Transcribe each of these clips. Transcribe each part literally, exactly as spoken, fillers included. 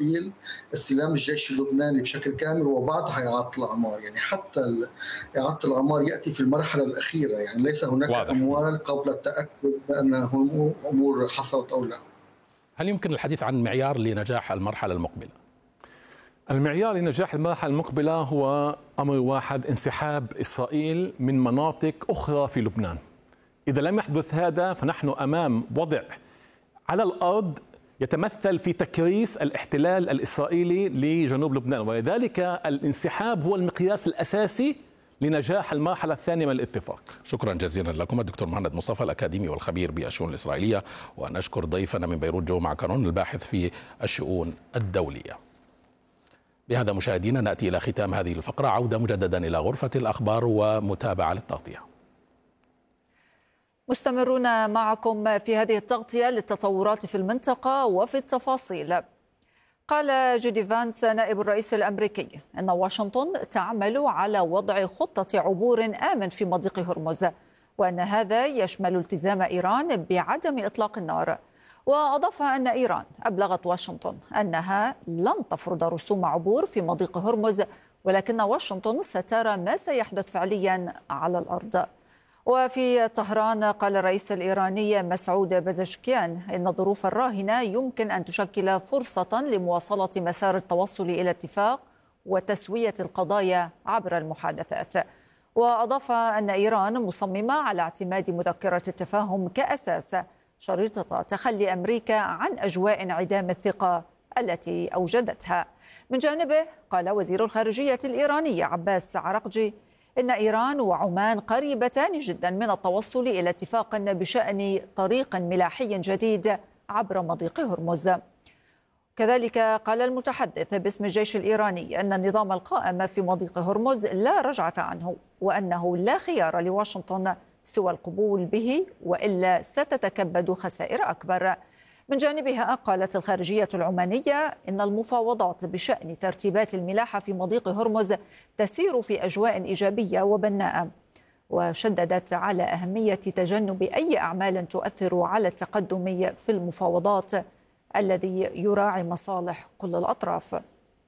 إسرائيل استلام الجيش اللبناني بشكل كامل وبعدها إعادة الأعمار. يعني حتى إعادة الأعمار يأتي في المرحلة الأخيرة، يعني ليس هناك واضح. أموال قبل التأكد بأن أمور حصلت أو لا. هل يمكن الحديث عن معيار لنجاح المرحلة المقبلة؟ المعيار لنجاح المرحلة المقبلة هو أمر واحد: انسحاب إسرائيل من مناطق أخرى في لبنان. إذا لم يحدث هذا فنحن أمام وضع على الأرض يتمثل في تكريس الاحتلال الإسرائيلي لجنوب لبنان، ولذلك الانسحاب هو المقياس الأساسي لنجاح المرحلة الثانية من الاتفاق. شكرا جزيلا لكم الدكتور مهند مصطفى الأكاديمي والخبير بالشؤون الإسرائيلية، ونشكر ضيفنا من بيروت جو معكرون الباحث في الشؤون الدولية. بهذا مشاهدينا نأتي إلى ختام هذه الفقرة، عودة مجددا إلى غرفة الأخبار ومتابعة للتغطية. مستمرون معكم في هذه التغطية للتطورات في المنطقة وفي التفاصيل. قال جيدي فانس نائب الرئيس الأمريكي أن واشنطن تعمل على وضع خطة عبور آمن في مضيق هرمز، وأن هذا يشمل التزام إيران بعدم إطلاق النار. وأضاف أن إيران أبلغت واشنطن أنها لن تفرض رسوم عبور في مضيق هرمز، ولكن واشنطن سترى ما سيحدث فعليا على الأرض. وفي طهران قال الرئيس الإيراني مسعود بزشكيان إن الظروف الراهنة يمكن أن تشكل فرصة لمواصلة مسار التوصل إلى اتفاق وتسوية القضايا عبر المحادثات. وأضاف أن إيران مصممة على اعتماد مذكرة التفاهم كأساس، شريطة تخلي أمريكا عن أجواء انعدام الثقة التي أوجدتها. من جانبه قال وزير الخارجية الإيراني عباس عرقجي إن إيران وعمان قريبتان جدا من التوصل إلى اتفاق بشأن طريق ملاحي جديد عبر مضيق هرمز. كذلك قال المتحدث باسم الجيش الإيراني أن النظام القائم في مضيق هرمز لا رجعة عنه، وأنه لا خيار لواشنطن سوى القبول به، وإلا ستتكبد خسائر أكبر. من جانبها قالت الخارجية العمانية إن المفاوضات بشأن ترتيبات الملاحة في مضيق هرمز تسير في أجواء إيجابية وبناءة، وشددت على أهمية تجنب أي أعمال تؤثر على التقدم في المفاوضات الذي يراعي مصالح كل الأطراف.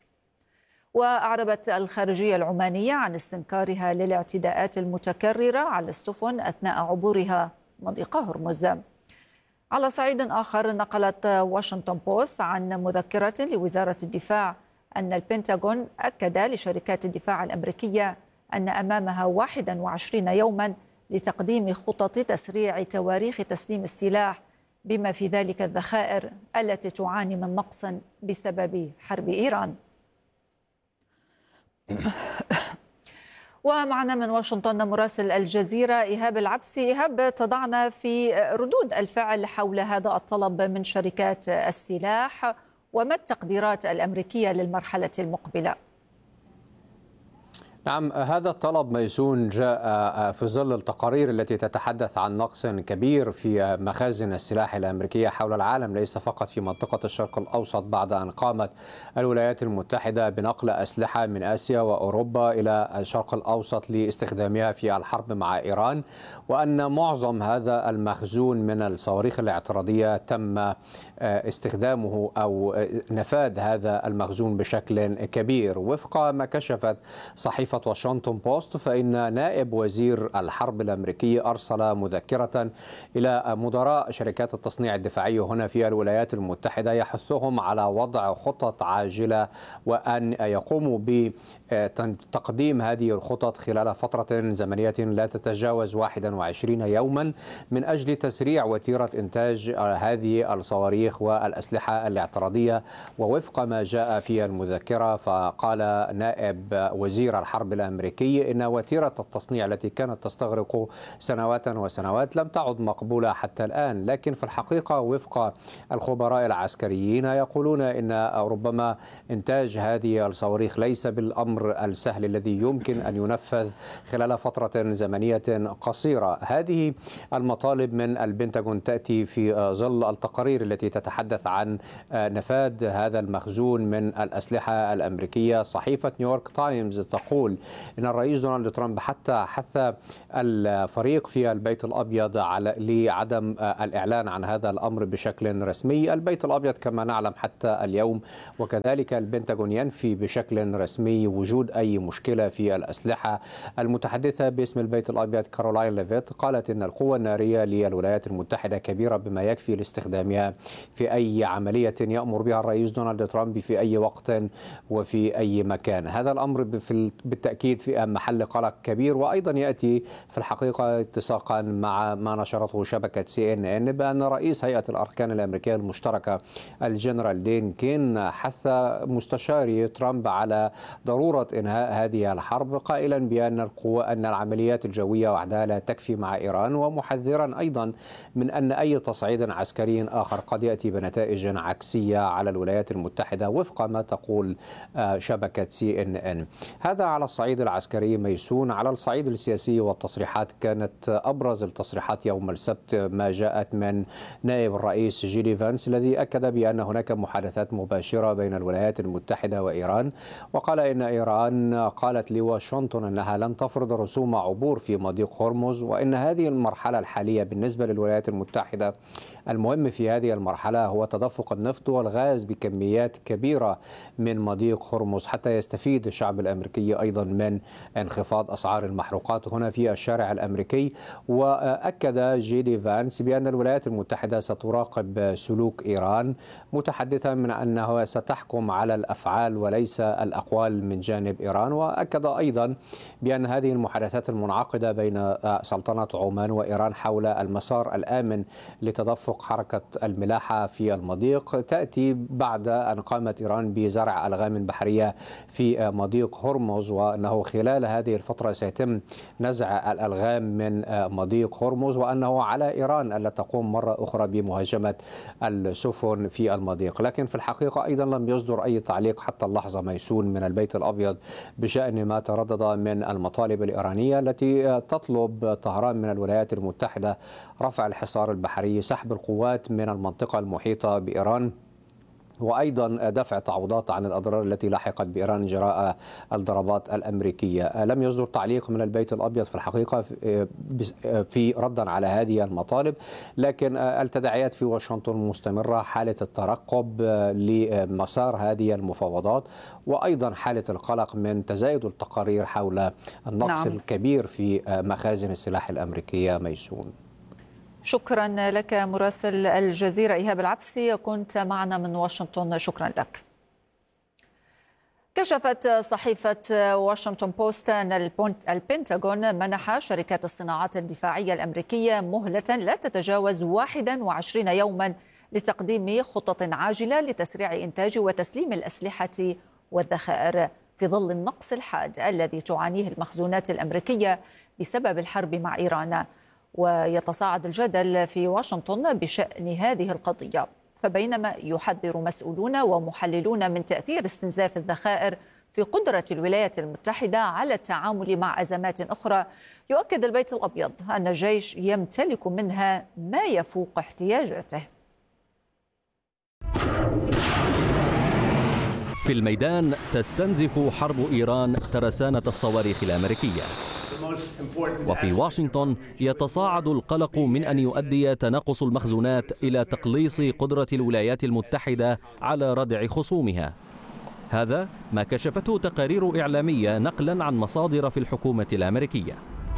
وأعربت الخارجية العمانية عن استنكارها للاعتداءات المتكررة على السفن أثناء عبورها مضيق هرمز. على صعيد آخر نقلت واشنطن بوست عن مذكرة لوزارة الدفاع أن البنتاغون أكد لشركات الدفاع الأمريكية أن أمامها واحد وعشرين يوما لتقديم خطط تسريع تواريخ تسليم السلاح، بما في ذلك الذخائر التي تعاني من نقص بسبب حرب إيران. ومعنا من واشنطن مراسل الجزيرة إيهاب العبسي. إيهاب، تضعنا في ردود الفعل حول هذا الطلب من شركات السلاح، وما التقديرات الأمريكية للمرحلة المقبلة؟ نعم، هذا الطلب ميسون جاء في ظل التقارير التي تتحدث عن نقص كبير في مخازن السلاح الأمريكية حول العالم، ليس فقط في منطقة الشرق الأوسط، بعد أن قامت الولايات المتحدة بنقل أسلحة من آسيا وأوروبا إلى الشرق الأوسط لاستخدامها في الحرب مع إيران، وأن معظم هذا المخزون من الصواريخ الاعتراضية تم استخدامه أو نفاذ هذا المخزون بشكل كبير. وفق ما كشفت صحيفة واشنطن بوست، فإن نائب وزير الحرب الأمريكي أرسل مذكرة إلى مدراء شركات التصنيع الدفاعي هنا في الولايات المتحدة يحثهم على وضع خطط عاجلة وأن يقوموا بتقديم هذه الخطط خلال فترة زمنية لا تتجاوز واحد وعشرين يوما من أجل تسريع وتيرة إنتاج هذه الصواريخ والأسلحة الاعتراضية. ووفق ما جاء في المذكرة، فقال نائب وزير الحرب الأمريكي إن وتيرة التصنيع التي كانت تستغرق سنوات وسنوات لم تعد مقبولة حتى الآن، لكن في الحقيقة وفق الخبراء العسكريين يقولون إن ربما إنتاج هذه الصواريخ ليس بالأمر السهل الذي يمكن أن ينفذ خلال فترة زمنية قصيرة. هذه المطالب من البنتاغون تأتي في ظل التقارير التي تتحدث عن نفاذ هذا المخزون من الأسلحة الأمريكية. صحيفة نيويورك تايمز تقول تقول إن الرئيس دونالد ترامب حتى حث الفريق في البيت الأبيض على لعدم الإعلان عن هذا الأمر بشكل رسمي. البيت الأبيض كما نعلم حتى اليوم وكذلك البنتاغون ينفي بشكل رسمي وجود أي مشكلة في الأسلحة. المتحدثة باسم البيت الأبيض كارولاين ليفيت قالت إن القوة النارية للولايات المتحدة كبيرة بما يكفي لاستخدامها في أي عملية يأمر بها الرئيس دونالد ترامب في أي وقت وفي أي مكان. هذا الأمر بالتأكيد في محل قلق كبير، وأيضا يأتي في الحقيقة اتساقا مع ما نشرته شبكة سي إن إن بأن رئيس هيئة الأركان الأمريكية المشتركة الجنرال دين كين حث مستشاري ترامب على ضرورة إنهاء هذه الحرب، قائلا بأن القوة أن العمليات الجوية وحدها لا تكفي مع إيران، ومحذرا أيضا من أن أي تصعيد عسكري آخر قد يأتي بنتائج عكسية على الولايات المتحدة وفق ما تقول شبكة سي إن إن. هذا على الصعيد العسكري ميسون. على الصعيد السياسي والتصريحات، كانت أبرز التصريحات يوم السبت ما جاءت من نائب الرئيس جيدي فانس الذي أكد بأن هناك محادثات مباشرة بين الولايات المتحدة وإيران، وقال إن إيران قالت لواشنطن أنها لن تفرض رسوم عبور في مضيق هرمز، وإن هذه المرحلة الحالية بالنسبة للولايات المتحدة المهم في هذه المرحلة هو تدفق النفط والغاز بكميات كبيرة من مضيق هرمز حتى يستفيد الشعب الأمريكي أيضا من انخفاض أسعار المحروقات هنا في الشارع الأمريكي. وأكد جيدي فانس بأن الولايات المتحدة ستراقب سلوك إيران، متحدثا من أنها ستحكم على الأفعال وليس الأقوال من جانب إيران. وأكد أيضا بأن هذه المحادثات المنعقدة بين سلطنة عمان وإيران حول المسار الآمن لتدفق حركة الملاحة في المضيق تأتي بعد أن قامت إيران بزرع ألغام بحرية في مضيق هرمز، وأنه خلال هذه الفترة سيتم نزع الألغام من مضيق هرمز، وأنه على إيران ألا تقوم مرة أخرى بمهاجمة السفن في المضيق. لكن في الحقيقة أيضا لم يصدر أي تعليق حتى اللحظة ميسون من البيت الأبيض بشأن ما تردد من المطالب الإيرانية التي تطلب طهران من الولايات المتحدة رفع الحصار البحري، سحب القوات من المنطقة المحيطة بإيران، وأيضا دفع تعويضات عن الأضرار التي لحقت بإيران جراء الضربات الأمريكية. لم يصدر تعليق من البيت الأبيض في الحقيقة في ردا على هذه المطالب، لكن التداعيات في واشنطن مستمرة، حالة الترقب لمسار هذه المفاوضات، وأيضا حالة القلق من تزايد التقارير حول النقص نعم. الكبير في مخازن السلاح الأمريكية. ميسون، شكرا لك مراسل الجزيرة إيهاب العبسي، كنت معنا من واشنطن. شكرا لك. كشفت صحيفة واشنطن بوست أن البنتاغون منح شركات الصناعات الدفاعية الأمريكية مهلة لا تتجاوز واحد وعشرين يوما لتقديم خطط عاجلة لتسريع إنتاج وتسليم الأسلحة والذخائر في ظل النقص الحاد الذي تعانيه المخزونات الأمريكية بسبب الحرب مع إيران. ويتصاعد الجدل في واشنطن بشأن هذه القضية، فبينما يحذر مسؤولون ومحللون من تأثير استنزاف الذخائر في قدرة الولايات المتحدة على التعامل مع أزمات أخرى، يؤكد البيت الأبيض أن الجيش يمتلك منها ما يفوق احتياجاته. في الميدان تستنزف حرب إيران ترسانة الصواريخ الأمريكية، وفي واشنطن يتصاعد القلق من أن يؤدي تناقص المخزونات إلى تقليص قدرة الولايات المتحدة على ردع خصومها. هذا ما كشفته تقارير إعلامية نقلا عن مصادر في الحكومة الأمريكية.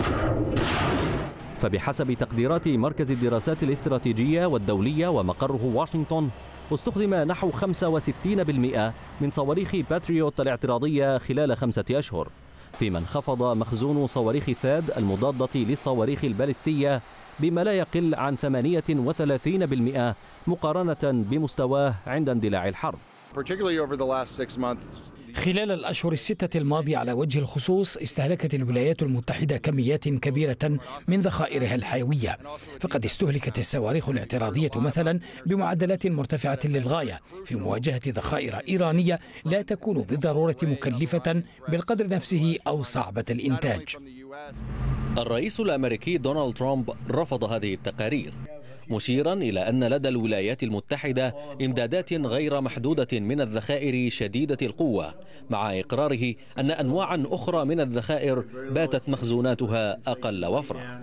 فبحسب تقديرات مركز الدراسات الاستراتيجية والدولية ومقره واشنطن، استخدم نحو خمسة وستين بالمئة من صواريخ باتريوت الاعتراضية خلال خمسة أشهر، فيما انخفض مخزون صواريخ ثاد المضادة للصواريخ البالستية بما لا يقل عن ثمانية وثلاثين بالمئة مقارنة بمستواه عند اندلاع الحرب. خلال الأشهر الستة الماضية على وجه الخصوص استهلكت الولايات المتحدة كميات كبيرة من ذخائرها الحيوية، فقد استهلكت الصواريخ الاعتراضية مثلا بمعدلات مرتفعة للغاية في مواجهة ذخائر إيرانية لا تكون بالضرورة مكلفة بالقدر نفسه أو صعبة الإنتاج. الرئيس الأمريكي دونالد ترامب رفض هذه التقارير، مشيرا إلى أن لدى الولايات المتحدة إمدادات غير محدودة من الذخائر شديدة القوة، مع إقراره أن أنواعا أخرى من الذخائر باتت مخزوناتها أقل وفرة.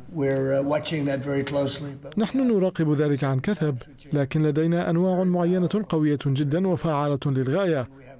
نحن نراقب ذلك عن كثب، لكن لدينا أنواع معينة قوية جدا وفعالة للغاية،